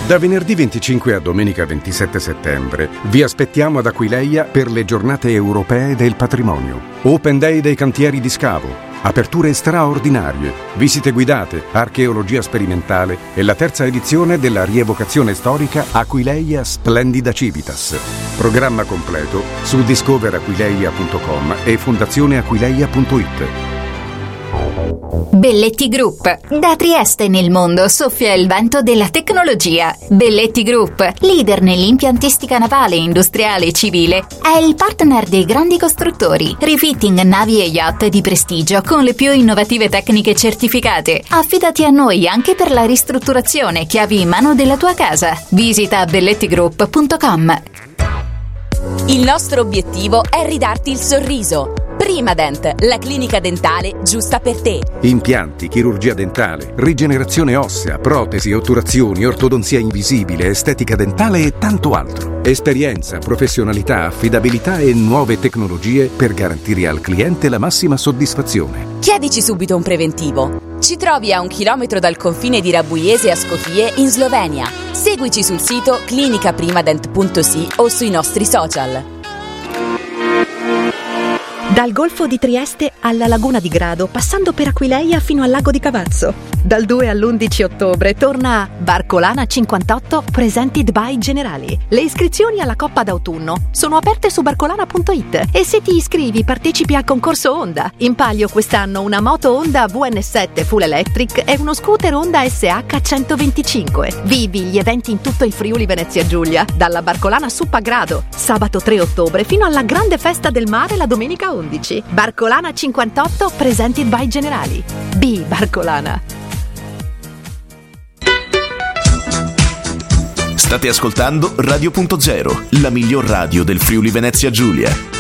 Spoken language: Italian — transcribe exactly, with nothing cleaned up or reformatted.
Da venerdì venticinque a domenica ventisette settembre vi aspettiamo ad Aquileia per le giornate europee del patrimonio. Open Day dei cantieri di scavo, aperture straordinarie, visite guidate, archeologia sperimentale e la terza edizione della rievocazione storica Aquileia Splendida Civitas. Programma completo su discover aquileia punto com e fondazione aquileia punto it. Belletti Group. Da Trieste nel mondo soffia il vento della tecnologia. Belletti Group, leader nell'impiantistica navale, industriale e civile, è il partner dei grandi costruttori. Refitting navi e yacht di prestigio con le più innovative tecniche certificate. Affidati a noi anche per la ristrutturazione, chiavi in mano della tua casa. Visita belletti group punto com. Il nostro obiettivo è ridarti il sorriso. Primadent, la clinica dentale giusta per te. Impianti, chirurgia dentale, rigenerazione ossea, protesi, otturazioni, ortodonzia invisibile, estetica dentale e tanto altro. Esperienza, professionalità, affidabilità e nuove tecnologie per garantire al cliente la massima soddisfazione. Chiedici subito un preventivo. Ci trovi a un chilometro dal confine di Rabuiese a Skopje in Slovenia. Seguici sul sito clinica primadent punto si o sui nostri social. Dal Golfo di Trieste alla Laguna di Grado, passando per Aquileia fino al Lago di Cavazzo. Dal due all'undici ottobre torna Barcolana cinquantotto Presented by Generali. Le iscrizioni alla Coppa d'autunno sono aperte su barcolana punto it e se ti iscrivi partecipi al concorso Honda. In palio quest'anno una moto Honda V N sette Full Electric e uno scooter Honda S H centoventicinque. Vivi gli eventi in tutto il Friuli Venezia Giulia, dalla Barcolana Sup a Grado, sabato tre ottobre fino alla grande festa del mare la domenica undici. Barcolana cinquantotto Presented by Generali. B Barcolana. State ascoltando Radio Punto Zero, la miglior radio del Friuli Venezia Giulia.